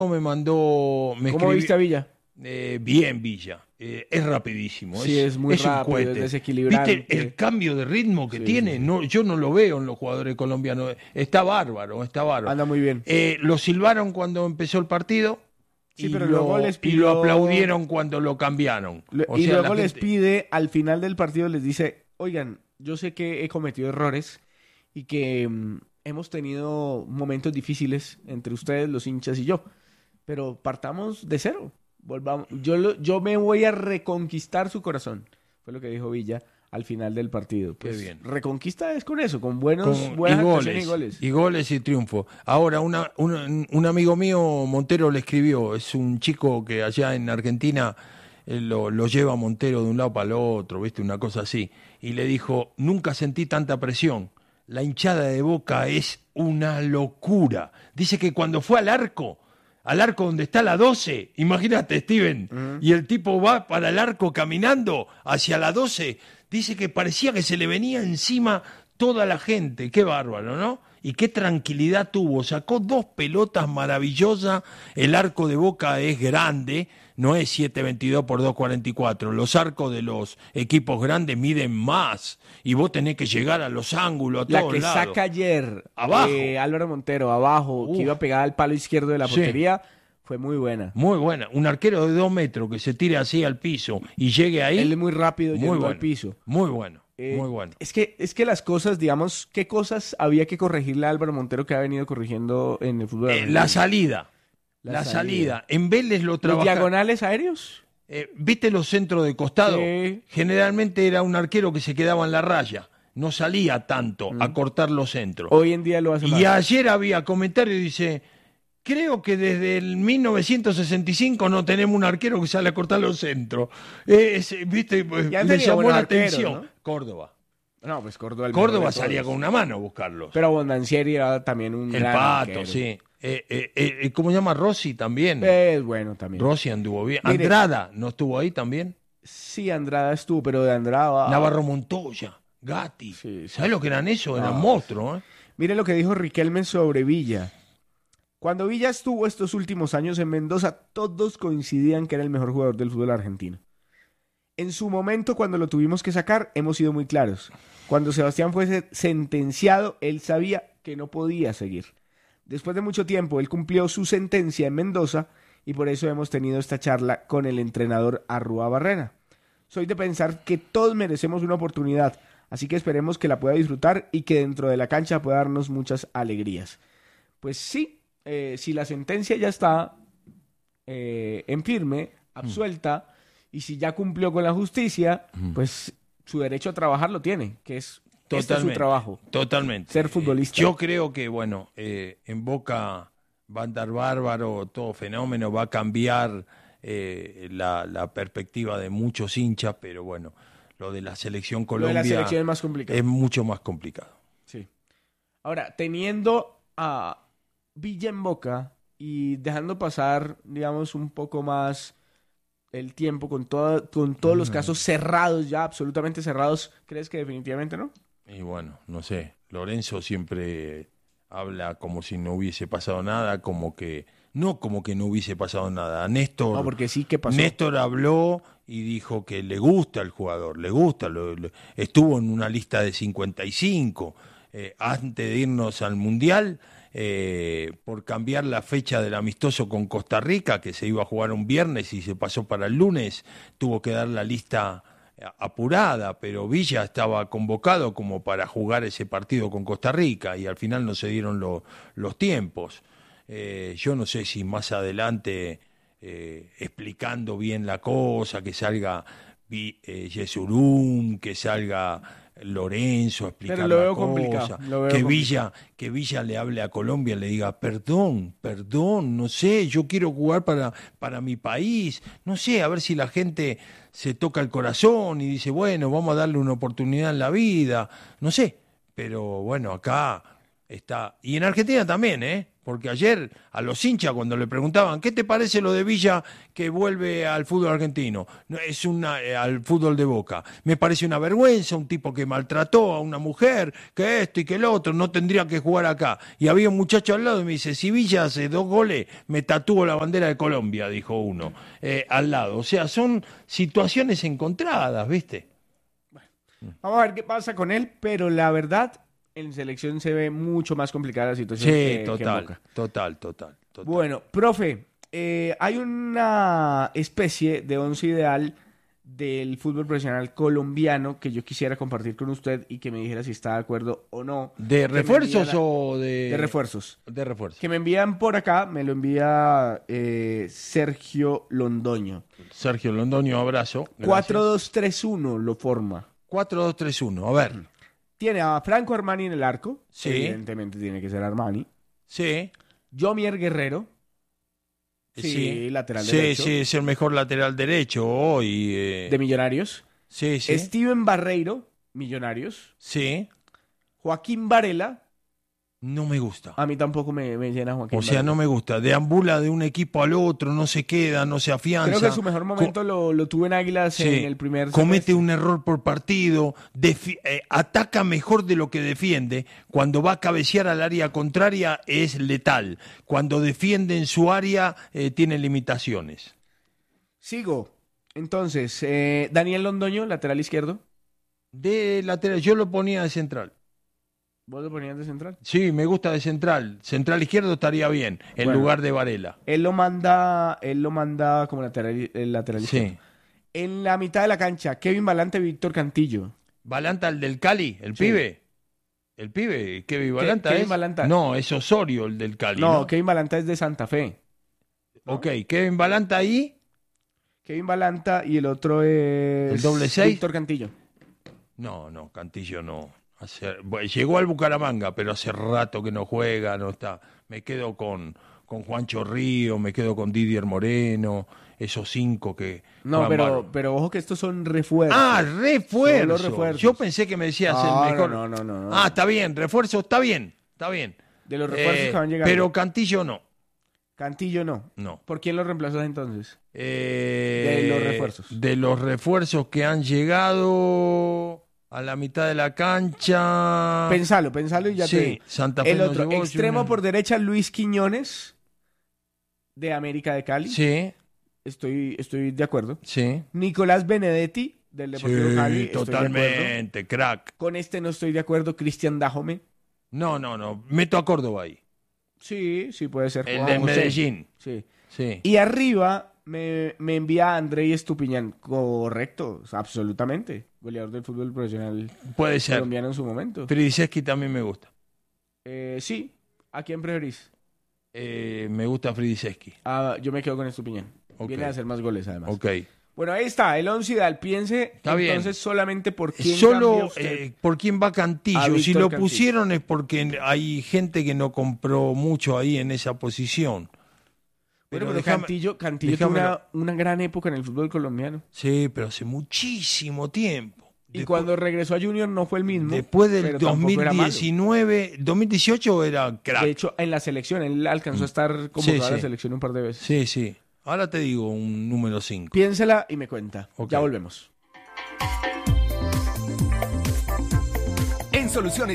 Me mandó, me ¿Cómo viste a Villa? bien Villa, es rapidísimo, Sí, es muy un rápido, es cohete. desequilibrante. ¿Viste el cambio de ritmo que Sí, tiene? sí, sí. No, yo no lo veo en los jugadores colombianos, está bárbaro, está bárbaro. Anda muy bien. Lo silbaron cuando empezó el partido Sí, pero luego les y lo pidió... aplaudieron cuando lo cambiaron. O Y sea, luego la les gente... pide, al final del partido les dice, oigan, yo sé que he cometido errores y que hemos tenido momentos difíciles entre ustedes, los hinchas y yo, pero partamos de cero. Volvamos. Yo me voy a reconquistar su corazón, fue lo que dijo Villa al final del partido. Qué Pues, bien. reconquista es con eso, con Con- buenas actuaciones y goles. y goles y triunfo. Ahora, un amigo mío, Montero, le escribió, es un chico que allá en Argentina lo lleva Montero de un lado para el otro, ¿viste? Una cosa así. Y le dijo, nunca sentí tanta presión. La hinchada de Boca es una locura. Dice que cuando fue al arco donde está la 12, imagínate, Steven, y el tipo va para el arco caminando hacia la 12, dice que parecía que se le venía encima toda la gente, qué bárbaro, ¿no? Y qué tranquilidad tuvo, sacó 2 pelotas maravillosas, el arco de Boca es grande, no es 7.22 por 2.44, los arcos de los equipos grandes miden más, y vos tenés que llegar a los ángulos, a La todos que lados. saca ayer Abajo. Álvaro Montero, abajo, Uf. que iba a pegar al palo izquierdo de la Sí. portería, fue muy buena. Muy buena, un arquero de 2 metros que se tire así al piso y llegue ahí. Él es muy rápido muy yendo bueno, al piso. muy bueno, Eh, muy bueno. Es que las cosas, digamos, ¿qué cosas había que corregirle a Álvaro Montero que ha venido corrigiendo en el fútbol argentino? La salida, La la salida. salida. En Vélez lo ¿Los trabaja. diagonales aéreos? ¿Viste los centros de costado? Sí. Generalmente era un arquero que se quedaba en la raya, no salía tanto a cortar los centros. Hoy en día lo hace Y más. ayer había comentarios y dice, creo que desde el 1965 no tenemos un arquero que sale a cortar los centros. ¿Viste? Y han Le tenido llamó buenos la arqueros, atención. ¿no? Córdoba. No, pues Córdoba. el Córdoba mejor de salía todos. con una mano a buscarlos. Pero Bondancieri era también un El gran Pato, arquero. sí. ¿Cómo se llama? Rossi también. Es bueno también. Rossi anduvo bien. Mire. Andrada, ¿no estuvo ahí también? Sí, Andrada estuvo, pero de Andrada... Navarro Montoya, Gatti. Sí, sí. ¿Sabes lo que eran eso? Eran Ah. monstruos, ¿eh? Mire lo que dijo Riquelme sobre Villa. Cuando Villa estuvo estos últimos años en Mendoza, todos coincidían que era el mejor jugador del fútbol argentino. En su momento, cuando lo tuvimos que sacar, hemos sido muy claros. Cuando Sebastián fue sentenciado, él sabía que no podía seguir. Después de mucho tiempo, él cumplió su sentencia en Mendoza y por eso hemos tenido esta charla con el entrenador Arrua Barrena. Soy de pensar que todos merecemos una oportunidad, así que esperemos que la pueda disfrutar y que dentro de la cancha pueda darnos muchas alegrías. Pues sí, si la sentencia ya está en firme, absuelta, y si ya cumplió con la justicia, pues su derecho a trabajar lo tiene, que es este es su trabajo. Totalmente. Ser futbolista. Yo creo que, bueno, en Boca va a andar bárbaro, todo fenómeno, va a cambiar la perspectiva de muchos hinchas, pero bueno, lo de la selección Lo Colombia de la selección es más complicado. es mucho más complicado. Sí. Ahora, teniendo a Villa en Boca y dejando pasar, digamos, un poco más el tiempo con todos los casos cerrados ya, absolutamente cerrados, ¿crees que definitivamente no? Y bueno, no sé, Lorenzo siempre habla como si no hubiese pasado nada, como que no hubiese pasado nada. Néstor, No, porque sí, ¿qué pasó? Néstor habló y dijo que le gusta el jugador, le gusta, estuvo en una lista de 55 antes de irnos al Mundial. Por cambiar la fecha del amistoso con Costa Rica, que se iba a jugar un viernes y se pasó para el lunes, tuvo que dar la lista apurada, pero Villa estaba convocado como para jugar ese partido con Costa Rica y al final no se dieron los tiempos. Yo no sé si más adelante, explicando bien la cosa, que salga Yesurum, que salga Lorenzo a explicar Pero lo la veo cosa, complicado, lo veo que complicado. Villa le hable a Colombia y le diga perdón, no sé, yo quiero jugar para mi país, no sé, a ver si la gente se toca el corazón y dice, bueno, vamos a darle una oportunidad en la vida, no sé, pero bueno, acá está. Y en Argentina también, porque ayer a los hinchas cuando le preguntaban, ¿qué te parece lo de Villa que vuelve al fútbol argentino? No, al fútbol de Boca. Me parece una vergüenza, un tipo que maltrató a una mujer, que esto y que el otro, no tendría que jugar acá. Y había un muchacho al lado y me dice, si Villa hace 2 goles, me tatúo la bandera de Colombia, dijo uno, al lado. O sea, son situaciones encontradas, ¿viste? Vamos a ver qué pasa con él, pero la verdad, en selección se ve mucho más complicada la situación Sí, que en total, Boca. total. Bueno, profe, hay una especie de 11 ideal del fútbol profesional colombiano que yo quisiera compartir con usted y que me dijera si está de acuerdo o no. ¿De refuerzos o de...? De refuerzos. De refuerzos. Que me envían por acá, me lo envía Sergio Londoño. Sergio Londoño, abrazo. Gracias. 4-2-3-1 lo forma. 4-2-3-1, a ver. Tiene a Franco Armani en el arco. Sí. Evidentemente tiene que ser Armani. Sí. Yomier Guerrero. Sí, lateral sí, derecho. Sí, es el mejor lateral derecho hoy. De Millonarios. Sí. Steven Barreiro, Millonarios. Sí. Joaquín Varela. No me gusta. A mí tampoco me llena Joaquín O sea, Varela. no me gusta. Deambula de un equipo al otro, no se queda, no se afianza. Creo que su mejor momento lo tuvo en Águilas en el primer Comete semestre. un error por partido, ataca mejor de lo que defiende. Cuando va a cabecear al área contraria es letal. Cuando defiende en su área tiene limitaciones. Sigo. Entonces, Daniel Londoño, lateral izquierdo. De lateral, yo lo ponía de central. ¿Vos lo ponías de central? Sí, me gusta de central. Central izquierdo estaría bien, en Bueno, lugar de Varela. Él lo manda como lateral izquierdo. Sí. En la mitad de la cancha, Kevin Balante, Víctor Cantillo. ¿Balanta el del Cali, el Sí. pibe? ¿El pibe? ¿Kevin Balanta Kevin es? Balanta. No, es Osorio el del Cali, No, ¿no? Kevin Balanta es de Santa Fe. ¿no? Ok, Kevin Balanta ahí. Kevin Balanta y el otro es... ¿El doble 6? Víctor Cantillo. No, Cantillo no. Llegó al Bucaramanga, pero hace rato que no juega, no está. Me quedo con Juancho Río, me quedo con Didier Moreno, esos 5 que... No, juegan pero ojo que estos son refuerzos. Ah, refuerzo. Solo refuerzos. Yo pensé que me decías No, el mejor. no. Ah, está bien, refuerzo, está bien. De los refuerzos que van llegando. Pero Cantillo no. Cantillo no. No. ¿Por quién lo reemplazó entonces? De los refuerzos. De los refuerzos que han llegado a la mitad de la cancha. Pensalo y ya Sí, te digo. Santa Fe El no otro, llegó, extremo Junior. por derecha, Luis Quiñones, de América de Cali. Sí, Estoy de acuerdo. sí. Nicolás Benedetti, del Deportivo Sí, Cali. Estoy de acuerdo. totalmente, crack. Con este no estoy de acuerdo. Cristian Dajome. No. Meto a Córdoba ahí. Sí, puede ser. El Juan de José. Medellín. Sí. Sí. Y arriba me envía a Andrei Estupiñán. Correcto, absolutamente. Goleador del fútbol profesional Puede ser. colombiano en su momento. Fridiseski también me gusta. Sí. ¿A quién preferís? Me gusta Fridiseski. Yo me quedo con Estupiñán. Ok. Viene a hacer más goles, además. Ok. Bueno, ahí está, el 11 ideal. Piense Está bien. entonces solamente por quién cambia Solo usted. por quién va Cantillo. A Si Víctor lo Cantillo. pusieron es porque hay gente que no compró mucho ahí en esa posición. Pero déjame- Cantillo tuvo déjamelo. una gran época en el fútbol colombiano. Sí, pero hace muchísimo tiempo. Y cuando regresó a Junior no fue el mismo. Después del pero tampoco era malo. 2019, 2018 era crack. De hecho, en la selección, él alcanzó a estar convocado a la sí. selección un par de veces. Sí. Ahora te digo un número 5. Piénsela y me cuenta. Ok. Ya volvemos. En Soluciones